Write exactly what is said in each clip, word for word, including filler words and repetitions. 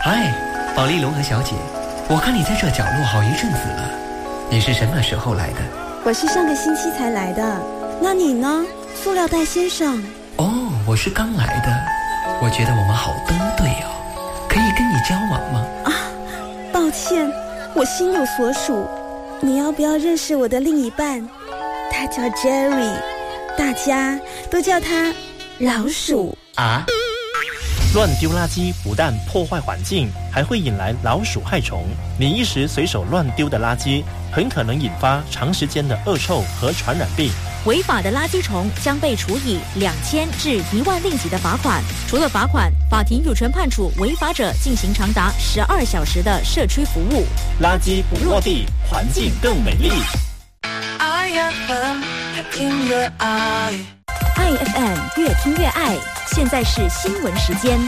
嗨，保利龙和小姐，我看你在这角落好一阵子了，你是什么时候来的？ 我是上个星期才来的，那你呢，塑料袋先生？ 哦，我是刚来的，我觉得我们好登对哦，可以跟你交往吗？ 啊，抱歉，我心有所属，你要不要认识我的另一半？他叫 Jerry， 大家都叫他老鼠啊。 乱丢垃圾不但破坏环境，还会引来老鼠害虫。你一时随手乱丢的垃圾，很可能引发长时间的恶臭和传染病。 违法的垃圾虫将被处以两千至一万令吉的罚款。除了罚款，法庭有权判处违法者进行长达十二小时的社区服务。 垃圾不落地，环境更美丽。 I F M 音乐爱 I F M 越听越爱。现在是新闻时间。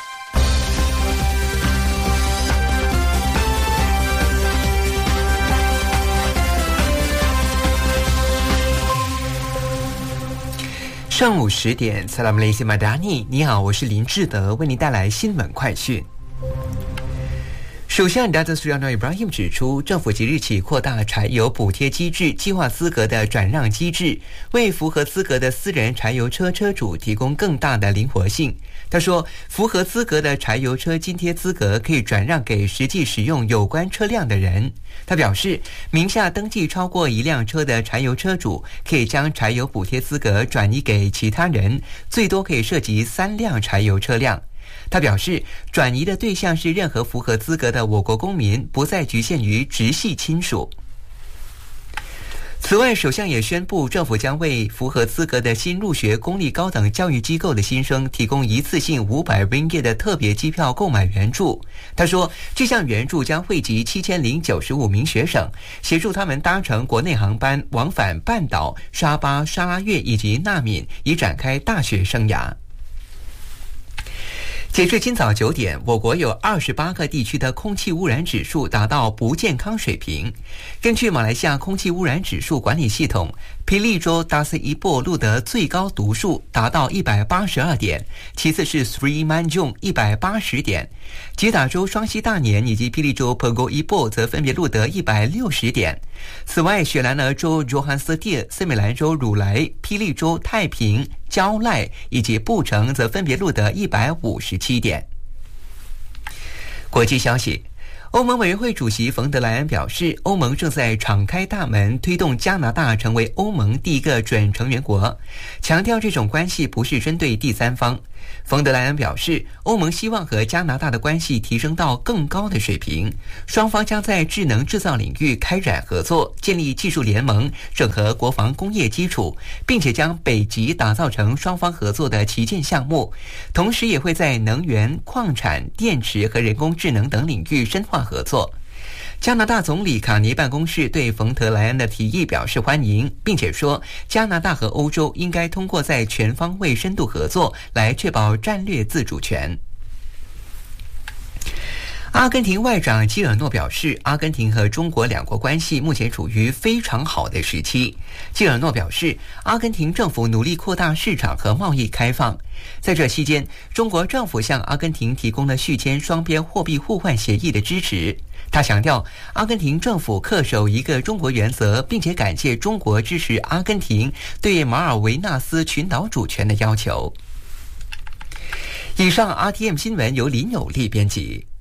上午十点 Assalamualaikum Madani， 你好，我是林志德，为您带来新闻快讯。首相 Datuk Seri Anwar Ibrahim 指出，政府即日起扩大柴油补贴机制计划资格的转让机制，为符合资格的私人柴油车车主提供更大的灵活性。他说，符合资格的柴油车津贴资格可以转让给实际使用有关车辆的人。他表示，名下登记超过一辆车的柴油车主可以将柴油补贴资格转移给其他人，最多可以涉及三辆柴油车辆。他表示，转移的对象是任何符合资格的我国公民，不再局限于直系亲属。此外，首相也宣布，政府将为符合资格的新入学公立高等教育机构的新生提供一次性五百 ringgit 的特别机票购买援助。他说，这项援助将惠及七千零九十五名学生，协助他们搭乘国内航班往返半岛、沙巴、沙拉越以及纳敏，以展开大学生涯。截至今早九点，我国有二十八个地区的空气污染指数达到不健康水平。根据马来西亚空气污染指数管理系统，霹雳州达斯一波录得最高读数达到一百八十二点，其次是 Sri Manjung 一百八十点，吉打州双溪大年以及霹雳州 Pegong 一波则分别录得一百六十点。此外，雪兰莪州 Johor 斯美兰州汝来、霹雳州太平、蕉赖以及布城则分别录得一百五十七点。国际消息，欧盟委员会主席冯德莱恩表示，欧盟正在敞开大门推动加拿大成为欧盟第一个准成员国，强调这种关系不是针对第三方。冯德莱恩表示，欧盟希望和加拿大的关系提升到更高的水平，双方将在智能制造领域开展合作，建立技术联盟，整合国防工业基础，并且将北极打造成双方合作的旗舰项目，同时也会在能源、矿产、电池和人工智能等领域深化合作。加拿大总理卡尼办公室对冯德莱恩的提议表示欢迎，并且说加拿大和欧洲应该通过在全方位深度合作来确保战略自主权。阿根廷外长基尔诺表示，阿根廷和中国两国关系目前处于非常好的时期。基尔诺表示，阿根廷政府努力扩大市场和贸易开放。在这期间，中国政府向阿根廷提供了续签双边货币互换协议的支持。他强调，阿根廷政府恪守一个中国原则，并且感谢中国支持阿根廷对马尔维纳斯群岛主权的要求。以上 R T M 新闻由林有利编辑。